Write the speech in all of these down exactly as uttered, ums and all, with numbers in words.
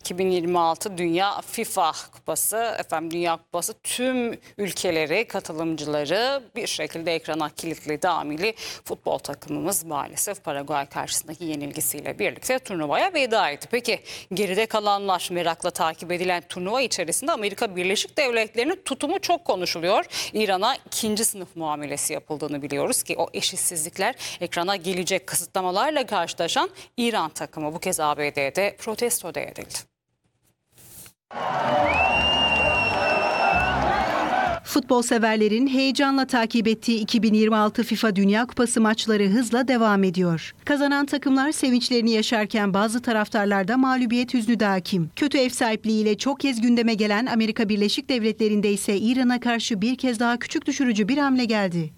iki bin yirmi altı Dünya FIFA Kupası, efendim Dünya Kupası tüm ülkeleri, katılımcıları bir şekilde ekrana kilitledi. Amili futbol takımımız maalesef Paraguay karşısındaki yenilgisiyle birlikte turnuvaya veda etti. Peki geride kalanlar, merakla takip edilen turnuva içerisinde Amerika Birleşik Devletleri'nin tutumu çok konuşuluyor. İran'a ikinci sınıf muamelesi yapıldığını biliyoruz ki o eşitsizlikler, ekrana gelecek kısıtlamalarla karşılaşan İran takımı bu kez A B D'de protesto da edildi. Futbol severlerin heyecanla takip ettiği iki bin yirmi altı FIFA Dünya Kupası maçları hızla devam ediyor. Kazanan takımlar sevinçlerini yaşarken bazı taraftarlarda mağlubiyet hüznü de hakim. Kötü ev sahipliğiyle çok kez gündeme gelen Amerika Birleşik Devletleri'nde ise İran'a karşı bir kez daha küçük düşürücü bir hamle geldi.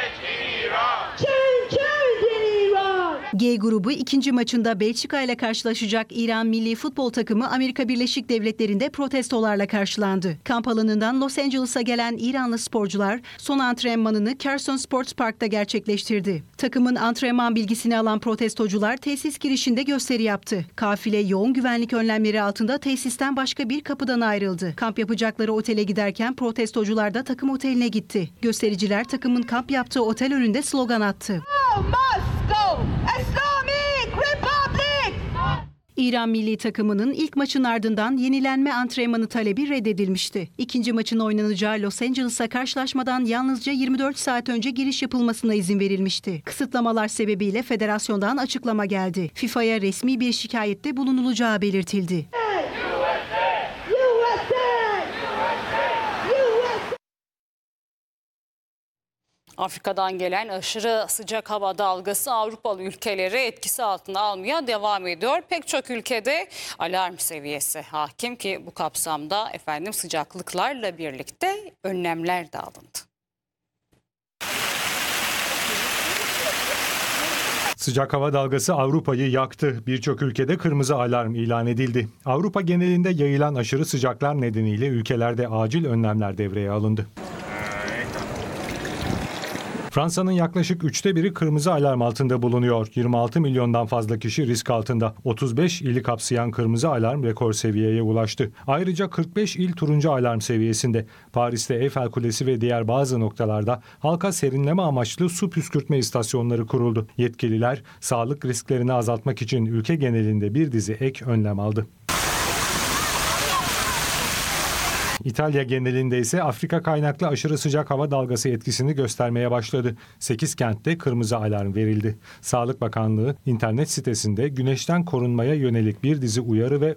G grubu ikinci maçında Belçika ile karşılaşacak İran milli futbol takımı Amerika Birleşik Devletleri'nde protestolarla karşılandı. Kamp alanından Los Angeles'a gelen İranlı sporcular son antrenmanını Carson Sports Park'ta gerçekleştirdi. Takımın antrenman bilgisini alan protestocular tesis girişinde gösteri yaptı. Kafile yoğun güvenlik önlemleri altında tesisten başka bir kapıdan ayrıldı. Kamp yapacakları otele giderken protestocular da takım oteline gitti. Göstericiler takımın kamp yaptığı otel önünde slogan attı. İran milli takımının ilk maçın ardından yenilenme antrenmanı talebi reddedilmişti. İkinci maçın oynanacağı Los Angeles'a karşılaşmadan yalnızca yirmi dört saat önce giriş yapılmasına izin verilmişti. Kısıtlamalar sebebiyle federasyondan açıklama geldi. FIFA'ya resmi bir şikayette bulunulacağı belirtildi. Afrika'dan gelen aşırı sıcak hava dalgası Avrupalı ülkeleri etkisi altına almaya devam ediyor. Pek çok ülkede alarm seviyesi hakim ki bu kapsamda efendim sıcaklıklarla birlikte önlemler de alındı. Sıcak hava dalgası Avrupa'yı yaktı. Birçok ülkede kırmızı alarm ilan edildi. Avrupa genelinde yayılan aşırı sıcaklar nedeniyle ülkelerde acil önlemler devreye alındı. Fransa'nın yaklaşık üçte biri kırmızı alarm altında bulunuyor. yirmi altı milyondan fazla kişi risk altında. otuz beş ili kapsayan kırmızı alarm rekor seviyeye ulaştı. Ayrıca kırk beş il turuncu alarm seviyesinde. Paris'te Eyfel Kulesi ve diğer bazı noktalarda halka serinleme amaçlı su püskürtme istasyonları kuruldu. Yetkililer sağlık risklerini azaltmak için ülke genelinde bir dizi ek önlem aldı. İtalya genelinde ise Afrika kaynaklı aşırı sıcak hava dalgası etkisini göstermeye başladı. sekiz kentte kırmızı alarm verildi. Sağlık Bakanlığı internet sitesinde güneşten korunmaya yönelik bir dizi uyarı ve